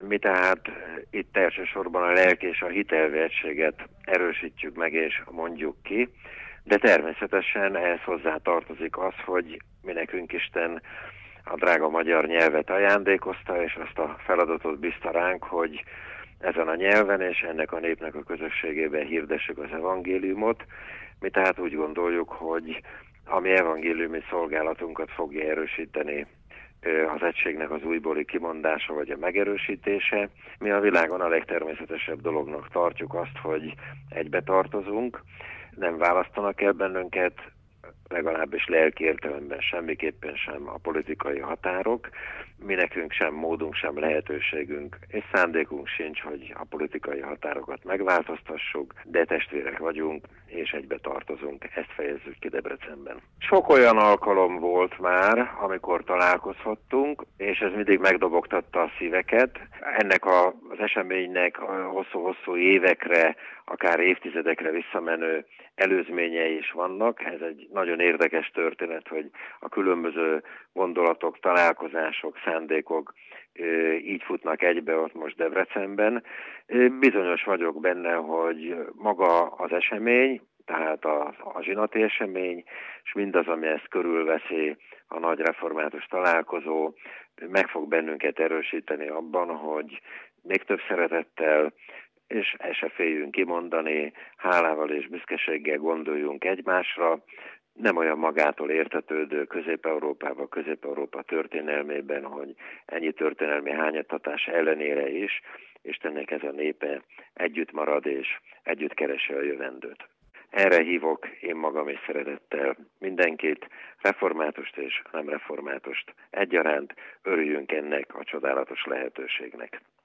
Mi tehát itt elsősorban a lelki és a hitelvi egységet erősítjük meg és mondjuk ki, de természetesen ehhez hozzá tartozik az, hogy mi nekünk Isten a drága magyar nyelvet ajándékozta, és azt a feladatot bízta ránk, hogy ezen a nyelven és ennek a népnek a közösségében hirdessük az evangéliumot. Mi tehát úgy gondoljuk, hogy a mi evangéliumi szolgálatunkat fogja erősíteni az egységnek az újbóli kimondása vagy a megerősítése. Mi a világon a legtermészetesebb dolognak tartjuk azt, hogy egybe tartozunk, nem választanak el bennünket, legalábbis lelki értelemben semmiképpen sem a politikai határok. Mi nekünk sem módunk, sem lehetőségünk és szándékunk sincs, hogy a politikai határokat megváltoztassuk, de testvérek vagyunk és egybe tartozunk, ezt fejezzük ki Debrecenben. Sok olyan alkalom volt már, amikor találkozhattunk, és ez mindig megdobogtatta a szíveket. Ennek az eseménynek a hosszú-hosszú évekre, akár évtizedekre visszamenő előzményei is vannak. Ez egy nagyon érdekes történet, hogy a különböző gondolatok, találkozások, szándékok így futnak egybe ott most Debrecenben. Bizonyos vagyok benne, hogy maga az esemény, tehát a zsinati esemény, és mindaz, ami ezt körülveszi, a nagy református találkozó, meg fog bennünket erősíteni abban, hogy még több szeretettel, és el se féljünk kimondani, hálával és büszkeséggel gondoljunk egymásra, nem olyan magától értetődő Közép-Európa történelmében, hogy ennyi történelmi hányattatás ellenére is Istennek ez a népe együtt marad és együtt keresi a jövendőt. Erre hívok én magam is szeretettel mindenkit, reformátust és nem reformátust egyaránt, örüljünk ennek a csodálatos lehetőségnek.